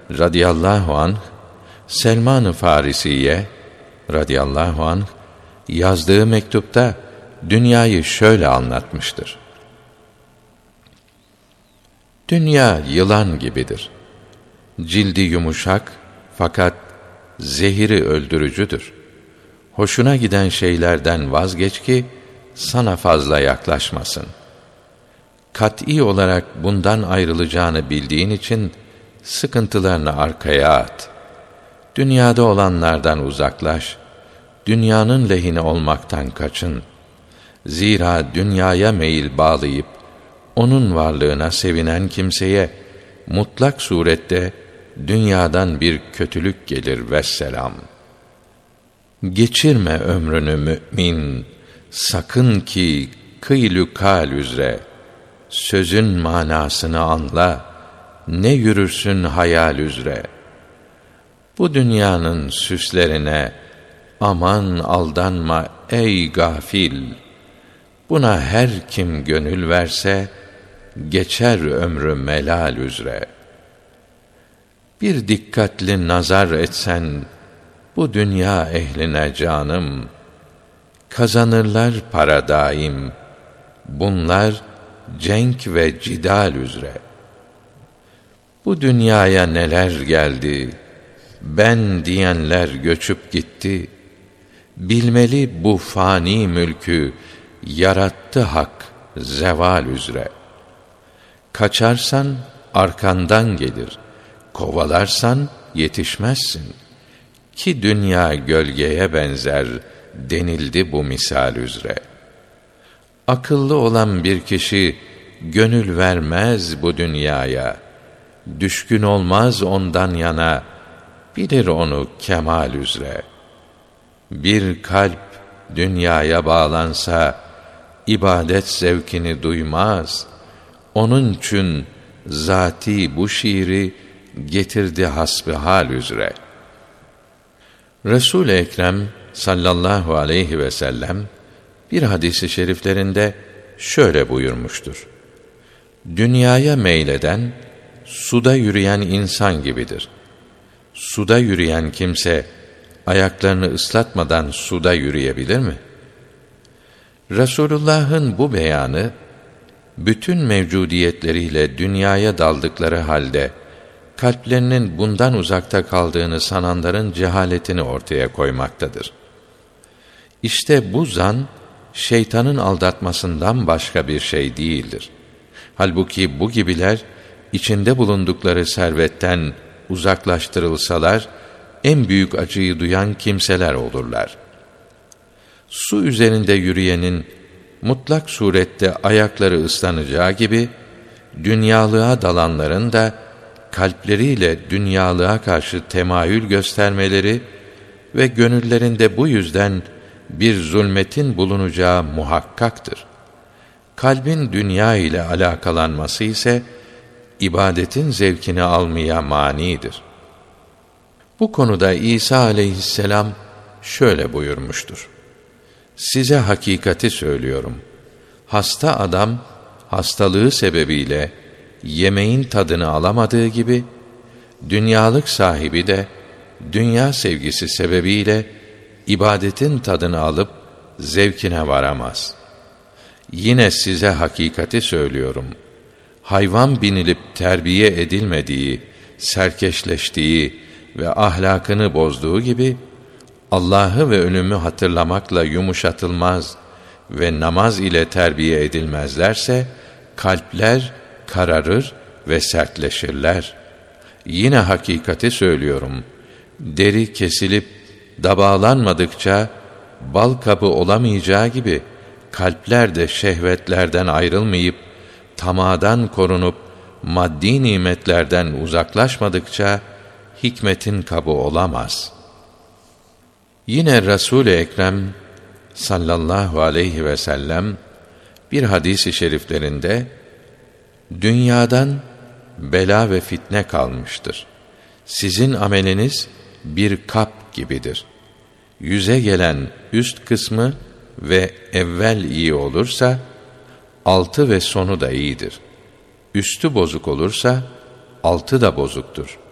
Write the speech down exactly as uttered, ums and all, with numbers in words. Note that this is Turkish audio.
radıyallahu anh, Selman-ı Farisi'ye radıyallahu anh yazdığı mektupta dünyayı şöyle anlatmıştır. Dünya yılan gibidir. Cildi yumuşak fakat zehiri öldürücüdür. Hoşuna giden şeylerden vazgeç ki sana fazla yaklaşmasın. Kat'î olarak bundan ayrılacağını bildiğin için sıkıntılarını arkaya at. Dünyada olanlardan uzaklaş. Dünyanın lehine olmaktan kaçın. Zira dünyaya meyil bağlayıp onun varlığına sevinen kimseye mutlak surette dünyadan bir kötülük gelir vesselam. Geçirme ömrünü mü'min, sakın ki kıylü kal üzere. Sözün manasını anla, ne yürürsün hayal üzere. Bu dünyanın süslerine aman aldanma ey gafil. Buna her kim gönül verse, geçer ömrü melal üzere. Bir dikkatli nazar etsen, bu dünya ehline canım, kazanırlar para daim, bunlar cenk ve cidal üzere. Bu dünyaya neler geldi, ben diyenler göçüp gitti, bilmeli bu fani mülkü, yarattı hak zeval üzere. Kaçarsan arkandan gelir, kovalarsan yetişmezsin. Ki dünya gölgeye benzer denildi bu misal üzere. Akıllı olan bir kişi gönül vermez bu dünyaya. Düşkün olmaz ondan yana, bilir onu kemal üzere. Bir kalp dünyaya bağlansa ibadet zevkini duymaz. Onun için zati bu şiiri getirdi hasbihal üzere. Resul-i Ekrem sallallahu aleyhi ve sellem bir hadis-i şeriflerinde şöyle buyurmuştur. Dünyaya meyleden suda yürüyen insan gibidir. Suda yürüyen kimse ayaklarını ıslatmadan suda yürüyebilir mi? Resulullah'ın bu beyanı bütün mevcudiyetleriyle dünyaya daldıkları halde kalplerinin bundan uzakta kaldığını sananların cehaletini ortaya koymaktadır. İşte bu zan şeytanın aldatmasından başka bir şey değildir. Halbuki bu gibiler içinde bulundukları servetten uzaklaştırılsalar en büyük acıyı duyan kimseler olurlar. Su üzerinde yürüyenin mutlak surette ayakları ıslanacağı gibi dünyalığa dalanların da kalpleriyle dünyalığa karşı temayül göstermeleri ve gönüllerinde bu yüzden bir zulmetin bulunacağı muhakkaktır. Kalbin dünya ile alakalanması ise ibadetin zevkini almaya manidir. Bu konuda İsa aleyhisselam şöyle buyurmuştur. Size hakikati söylüyorum. Hasta adam hastalığı sebebiyle yemeğin tadını alamadığı gibi dünyalık sahibi de dünya sevgisi sebebiyle ibadetin tadını alıp zevkine varamaz. Yine size hakikati söylüyorum. Hayvan binilip terbiye edilmediği, serkeşleştiği ve ahlakını bozduğu gibi Allah'ı ve ölümü hatırlamakla yumuşatılmaz ve namaz ile terbiye edilmezlerse kalpler kararır ve sertleşirler. Yine hakikati söylüyorum. Deri kesilip dabağlanmadıkça bal kabı olamayacağı gibi kalpler de şehvetlerden ayrılmayıp tamadan korunup maddi nimetlerden uzaklaşmadıkça hikmetin kabı olamaz. Yine Resul-i Ekrem sallallahu aleyhi ve sellem bir hadis-i şeriflerinde dünyadan bela ve fitne kalmıştır. Sizin ameliniz bir kap gibidir. Yüze gelen üst kısmı ve evvel iyi olursa altı ve sonu da iyidir. Üstü bozuk olursa altı da bozuktur.